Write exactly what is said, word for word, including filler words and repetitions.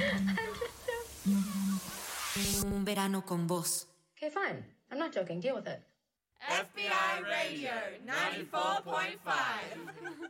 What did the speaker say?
Un verano con vos. Okay, fine. I'm not joking. Deal with it. F B I Radio ninety-four point five.